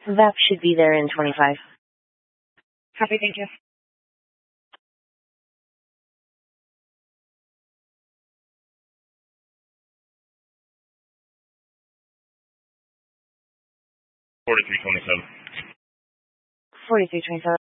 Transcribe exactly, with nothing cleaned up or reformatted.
V A P should be there in twenty-five. Copy, thank you. forty-three twenty-seven. forty-three twenty-seven.